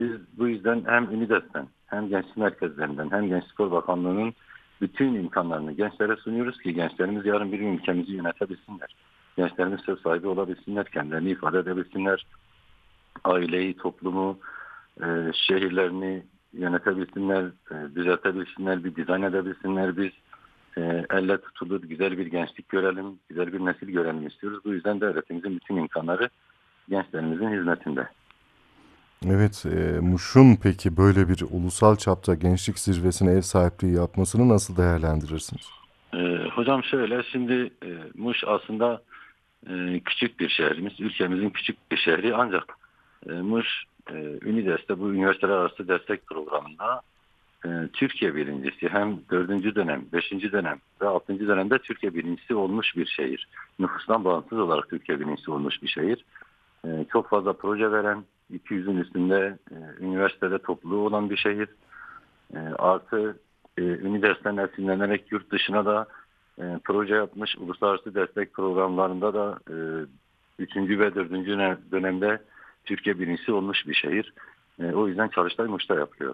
Biz bu yüzden hem UNİDES'ten hem gençlik merkezlerinden hem Gençlik Spor Bakanlığı'nın bütün imkanlarını gençlere sunuyoruz ki gençlerimiz yarın bir gün ülkemizi yönetebilsinler. Gençlerimiz söz sahibi olabilsinler, kendilerini ifade edebilsinler, aileyi, toplumu, şehirlerini yönetebilsinler, düzeltebilsinler, bir dizayn edebilsinler. Biz elle tutulur güzel bir gençlik görelim, güzel bir nesil görelim istiyoruz. Bu yüzden devletimizin bütün imkanları gençlerimizin hizmetinde. Evet, Muş'un peki böyle bir ulusal çapta gençlik zirvesine ev sahipliği yapmasını nasıl değerlendirirsiniz? Hocam şöyle, şimdi Muş aslında küçük bir şehrimiz, ülkemizin küçük bir şehri ancak Muş, UNİDES'te bu üniversiteler arası destek programında Türkiye birincisi hem dördüncü dönem, beşinci dönem ve altıncı dönemde Türkiye birincisi olmuş bir şehir. Nüfustan bağımsız olarak Türkiye birincisi olmuş bir şehir. Çok fazla proje veren, 200'ün üstünde üniversitede topluluğu olan bir şehir. Artı UNİDES'ten esinlenerek yurt dışına da proje yapmış. Uluslararası destek programlarında da 3. ve 4. dönemde Türkiye birincisi olmuş bir şehir. O yüzden Çalıştay Muş'ta yapılıyor.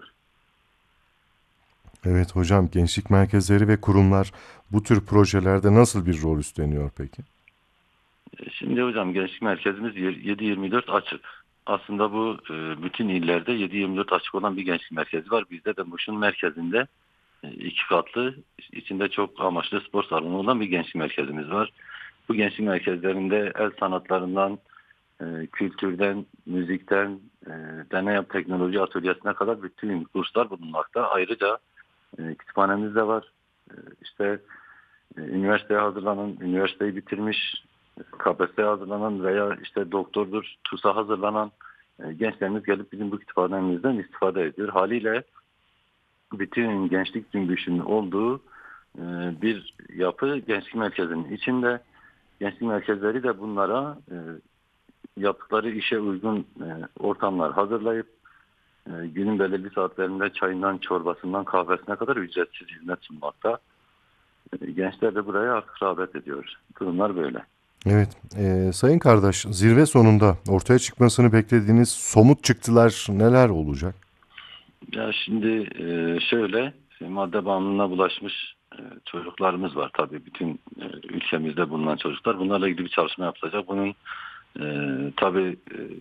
Evet hocam, gençlik merkezleri ve kurumlar bu tür projelerde nasıl bir rol üstleniyor peki? Şimdi hocam gençlik merkezimiz 7/24 açık. Aslında bu bütün illerde 7/24 açık olan bir gençlik merkezi var. Bizde de Muş'un merkezinde iki katlı, içinde çok amaçlı spor salonu olan bir gençlik merkezimiz var. Bu gençlik merkezlerinde el sanatlarından, kültürden, müzikten, deney yap teknoloji atölyesine kadar bütün kurslar bulunmakta. Ayrıca kütüphanemiz de var. İşte üniversiteye hazırlanan, üniversiteyi bitirmiş, KPSS'ye hazırlanan veya işte doktordur, TUS'a hazırlanan gençlerimiz gelip bizim bu kütüphanemizden istifade ediyor. Haliyle bütün gençlik cümbüşünün olduğu bir yapı gençlik merkezinin içinde. Gençlik merkezleri de bunlara yaptıkları işe uygun ortamlar hazırlayıp günün belirli saatlerinde çayından, çorbasından, kahvesine kadar ücretsiz hizmet sunmakta. Gençler de buraya artık rağbet ediyor. Durumlar böyle. Evet, sayın kardeş, zirve sonunda ortaya çıkmasını beklediğiniz somut çıktılar neler olacak? Ya şimdi şöyle, madde bağımlılığına bulaşmış çocuklarımız var tabii, bütün ülkemizde bulunan çocuklar. Bunlarla ilgili bir çalışma yapılacak. Bunun tabii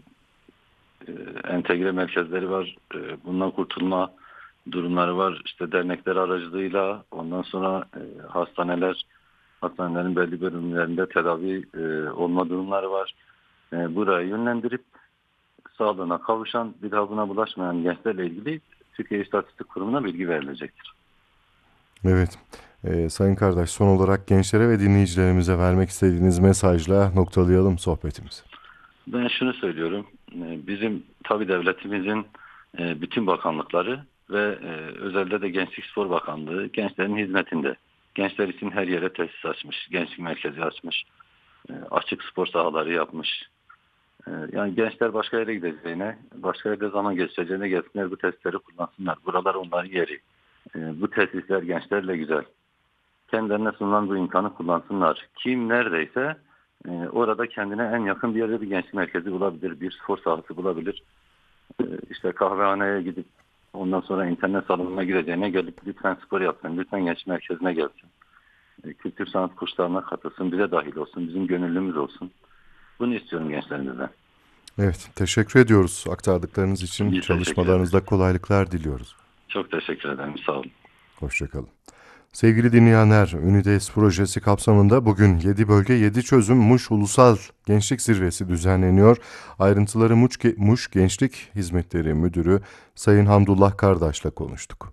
entegre merkezleri var. Bundan kurtulma durumları var. İşte dernekler aracılığıyla, ondan sonra hastanelerin belli bölümlerinde tedavi olma durumları var. Buraya yönlendirip sağlığına kavuşan, bir daha buna bulaşmayan gençlerle ilgili Türkiye İstatistik Kurumu'na bilgi verilecektir. Evet, sayın kardeş, son olarak gençlere ve dinleyicilerimize vermek istediğiniz mesajla noktalayalım sohbetimizi. Ben şunu söylüyorum. Bizim tabii devletimizin bütün bakanlıkları ve özelde de Gençlik Spor Bakanlığı gençlerin hizmetinde. Gençler için her yere tesis açmış, gençlik merkezi açmış, açık spor sahaları yapmış. Yani gençler başka yere gideceğine, başka yerde zaman geçireceğine gelsinler, bu tesisleri kullansınlar. Buralar onların yeri. Bu tesisler gençlerle güzel. Kendilerine sunulan bu imkanı kullansınlar. Kim neredeyse orada kendine en yakın bir yerde bir gençlik merkezi bulabilir, bir spor sahası bulabilir. İşte kahvehaneye gidip ondan sonra internet salonuna gireceğine gelip lütfen spor yapsın, lütfen gençlik merkezine gelsin. Kültür sanat kurslarına katılsın, bize dahil olsun, bizim gönüllümüz olsun. Bunu istiyorum gençlerimizden. Evet, teşekkür ediyoruz aktardıklarınız için. Biz teşekkür ederiz. Çalışmalarınızda kolaylıklar diliyoruz. Çok teşekkür ederim. Sağ olun. Hoşçakalın. Sevgili dinleyenler, UNİDES projesi kapsamında bugün 7 bölge 7 çözüm Muş Ulusal Gençlik Zirvesi düzenleniyor. Ayrıntıları Muş Gençlik Hizmetleri Müdürü Sayın Hamdullah Kardaş'la konuştuk.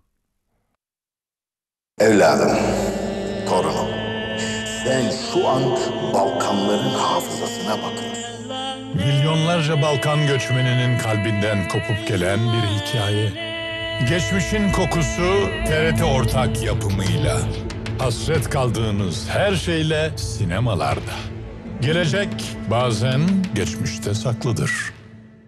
Evladım, torunum, sen şu an Balkanların hafızasına bakın. Milyonlarca Balkan göçmeninin kalbinden kopup gelen bir hikaye. Geçmişin kokusu TRT ortak yapımıyla. Hasret kaldığınız her şeyle sinemalarda. Gelecek bazen geçmişte saklıdır.